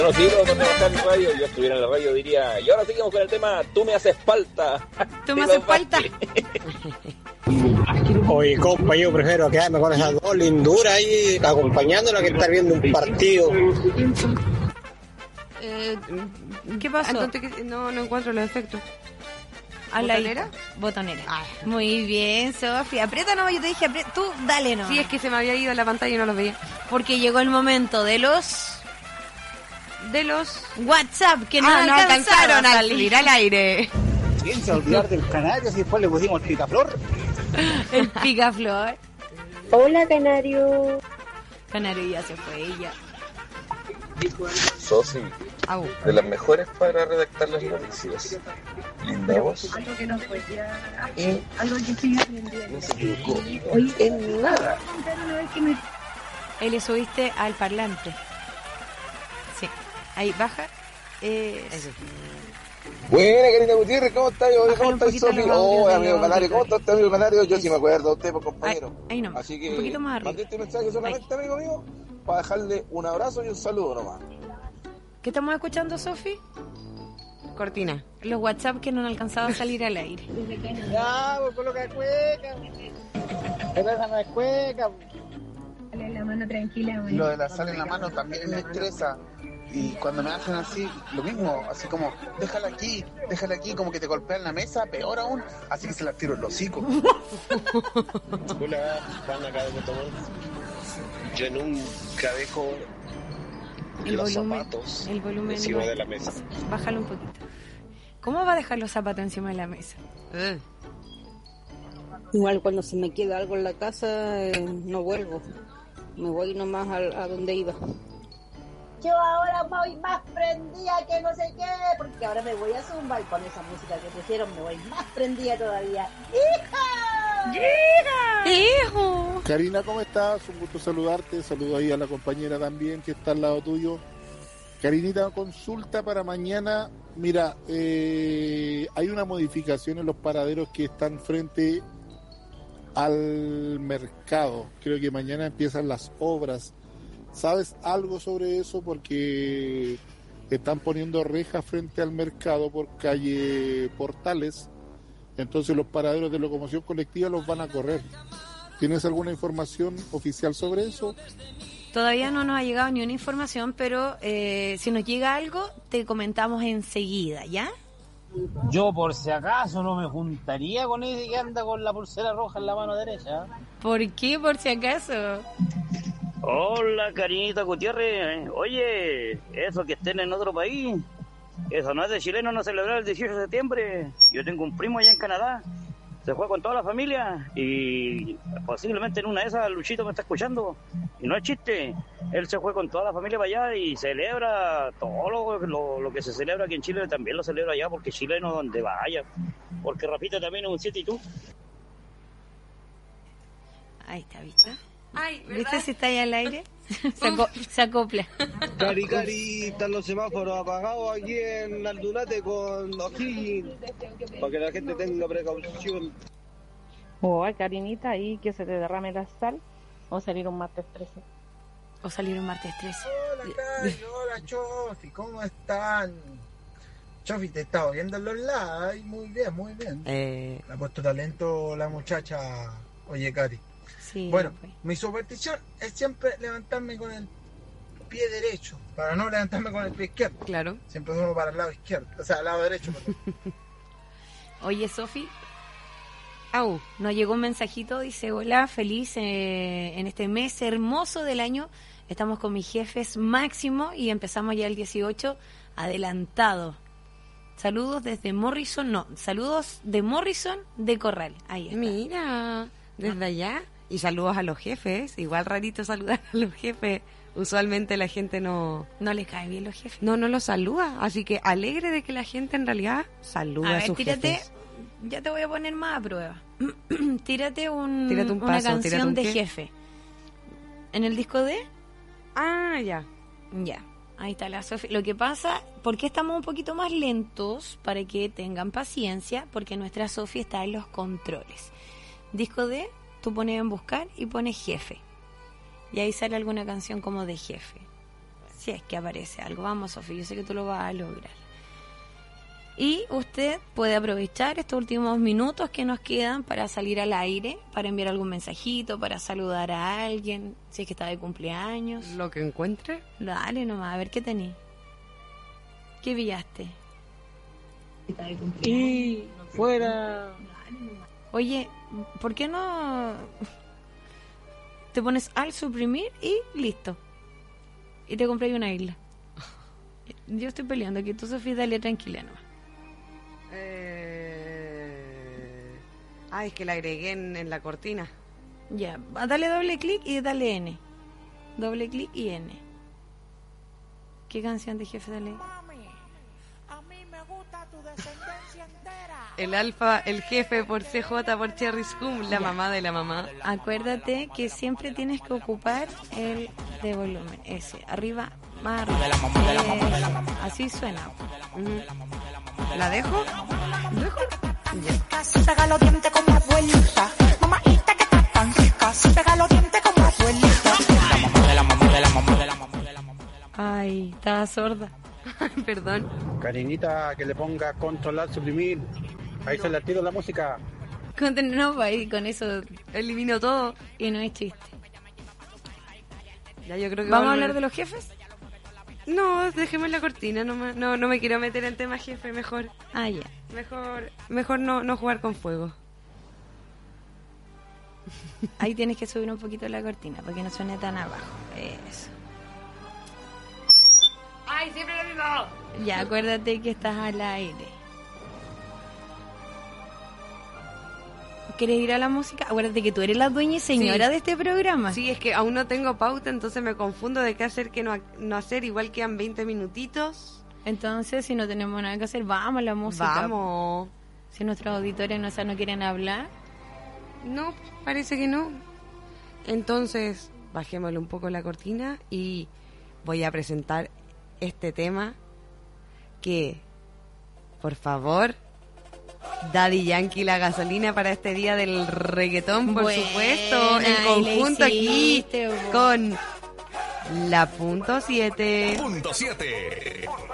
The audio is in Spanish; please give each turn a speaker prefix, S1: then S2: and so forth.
S1: Bueno, sí, lo cuando trabajar en radio, yo estuviera en la radio diría, y ahora seguimos con el tema, tú me haces falta.
S2: Tú me haces falta.
S3: Oye, compa, yo prefiero quedarme con esas dos linduras ahí acompañándola que estar viendo un partido.
S2: ¿Qué pasó?
S4: No encuentro los efectos.
S2: ¿Botonera? Botonera. Muy bien, Sofía. Aprieta nomás, yo te dije, tú dale no.
S4: Sí, es que se me había ido la pantalla y no los veía.
S2: Porque llegó el momento de los WhatsApp que no alcanzaron a salir al aire.
S5: Piensa olvidar del canario si después le pusimos el picaflor.
S2: El picaflor.
S6: Hola, Canario.
S2: Canario ya se fue ella.
S1: Sofi, de las mejores para redactar las noticias. Linda voz.
S6: Algo que no fue
S1: Y
S6: algo que estoy aprendiendo.
S1: no se equivocó en nada.
S2: Ahí le subiste al parlante. Sí. Ahí, baja.
S1: Buena, Karina Gutiérrez, ¿cómo estás? ¿Cómo estás, Sofi?
S2: Oh,
S1: amigo Canario, ¿cómo estás, amigo Canario? Yo sí me acuerdo de usted, compañero.
S2: Ahí nomás,
S1: así que
S2: un poquito más arriba.
S1: mandé este mensaje solamente, amigo mío, para dejarle un abrazo y un saludo nomás.
S2: ¿Qué estamos escuchando, Sofi?
S4: Cortina.
S2: Los WhatsApp que no han alcanzado a salir al aire.
S5: Ya, pues coloca cueca. Esa no es cueca.
S6: Dale la mano tranquila,
S5: Lo de la sal en la mano también me estresa. Y cuando me hacen así, lo mismo, así como, déjala aquí, como que te golpean la mesa, peor aún, así que se la tiro en los hocico.
S3: Hola, Juan acá de Cotomón. Yo nunca dejo los zapatos encima de la mesa.
S2: Bájalo un poquito. ¿Cómo va a dejar los zapatos encima de la mesa?
S7: Igual cuando se me queda algo en la casa, no vuelvo. Me voy nomás a donde iba.
S8: Yo ahora voy más prendida que no sé qué, porque ahora me voy a Zumba y con esa música que pusieron me voy más prendida todavía. ¡Hija!
S2: ¡Hijo!
S9: Karina, ¿cómo estás? Un gusto saludarte. Saludo ahí a la compañera también que está al lado tuyo. Karinita, consulta para mañana. Mira, hay una modificación en los paraderos que están frente al mercado. Creo que mañana empiezan las obras. ¿Sabes algo sobre eso? Porque están poniendo rejas frente al mercado por calle Portales, entonces los paraderos de locomoción colectiva los van a correr. ¿Tienes alguna información oficial sobre eso?
S2: Todavía no nos ha llegado ni una información, pero si nos llega algo, te comentamos enseguida, ¿ya?
S5: Yo por si acaso no me juntaría con ese que anda con la pulsera roja en la mano derecha.
S2: ¿Por qué? Por si acaso.
S10: Hola, Karinita Gutiérrez. Oye, eso que estén en otro país, eso no es de chileno no celebrar el 18 de septiembre. Yo tengo un primo allá en Canadá, se fue con toda la familia y posiblemente en una de esas Luchito me está escuchando. Y no es chiste, él se fue con toda la familia para allá y celebra todo lo que se celebra aquí en Chile, también lo celebra allá porque chileno donde vaya. Porque Rafita también es un 7 y tú.
S2: Ahí está, ¿viste?
S4: Ay,
S2: ¿Viste si está ahí al aire? Se acopla.
S3: Cari, están los semáforos apagados aquí en Aldunate con O'Higgins, para que la gente tenga precaución.
S6: Ay, Karinita, ahí que se te derrame la sal. O salir un martes 13.
S5: Hola, Cari, hola, Chofi, ¿cómo están? Chofi, te estaba viendo en los live, muy bien. Le ha puesto talento la muchacha, oye, Cari.
S2: Sí,
S5: bueno, mi superstición es siempre levantarme con el pie derecho, para no levantarme con el pie izquierdo.
S4: Claro.
S5: Siempre duermo para el lado izquierdo, o sea, al lado derecho, perdón.
S2: Oye, Sofi, nos llegó un mensajito, dice, hola, feliz en este mes hermoso del año. Estamos con mis jefes Máximo y empezamos ya el 18 adelantado. Saludos desde saludos de Morrison de Corral. Ahí está.
S4: Mira, desde allá. Y saludos a los jefes. Igual rarito saludar a los jefes. Usualmente la gente no
S2: les cae bien los jefes.
S4: No los saluda. Así que alegre de que la gente en realidad saluda a sus jefes.
S2: Ya te voy a poner más a prueba. Tírate
S4: un
S2: una
S4: paso,
S2: canción de jefe. ¿En el disco de?
S4: Ya.
S2: Ya. Ahí está la Sofi. Lo que pasa, porque estamos un poquito más lentos, para que tengan paciencia, porque nuestra Sofi está en los controles. Disco de, tú pones en buscar y pones jefe. Y ahí sale alguna canción como de jefe. Si es que aparece algo. Vamos, Sofía, yo sé que tú lo vas a lograr. Y usted puede aprovechar estos últimos minutos que nos quedan para salir al aire, para enviar algún mensajito, para saludar a alguien, si es que está de cumpleaños.
S4: Lo que encuentre.
S2: Dale nomás, a ver qué tenés. ¿Qué pillaste?
S3: Y fuera.
S2: Oye, ¿por qué no te pones al suprimir y listo? Y te compré una isla. Yo estoy peleando aquí, tú, Sofía, dale tranquila nomás.
S4: Es que la agregué en la cortina.
S2: Ya, dale doble clic y dale N. Doble clic y N. ¿Qué canción de Jefe de Ley?
S4: El Alfa, el Jefe por CJ por Cherry Scum, la mamá de la mamá.
S2: Acuérdate que siempre tienes que ocupar el de volumen, ese, arriba, más arriba. Así suena.
S4: ¿La dejo?
S2: ¿Dejo?
S11: Si pega los dientes como abuelita, mamadita que está tan rica. Si pega los dientes como abuelita.
S2: Ay, estaba sorda.
S4: Perdón.
S3: Karinita, que le ponga controlar, suprimir. Ahí se le tiro la música.
S2: No, ahí con eso
S4: elimino todo.
S2: Y no es chiste.
S4: Ya, yo creo que
S2: ¿Vamos a hablar de los jefes?
S4: No, dejemos la cortina nomás. No me quiero meter en tema jefe, mejor.
S2: Ah, ya.
S4: Mejor no jugar con fuego.
S2: Ahí tienes que subir un poquito la cortina para que no suene tan abajo. Eso.
S11: ¡Ay, siempre lo mismo!
S2: Ya, acuérdate que estás al aire. ¿Quieres ir a la música? Acuérdate que tú eres la dueña y señora de este programa.
S4: Sí, es que aún no tengo pauta, entonces me confundo de qué hacer, qué no hacer. Igual quedan 20 minutitos.
S2: Entonces, si no tenemos nada que hacer, vamos a la música.
S4: Vamos.
S2: Si nuestros auditores no quieren hablar.
S4: No, parece que no. Entonces, bajémosle un poco la cortina y voy a presentar este tema que, por favor, Daddy Yankee, la gasolina para este día del reggaetón, por supuesto, en conjunto aquí con la .7.
S12: .7.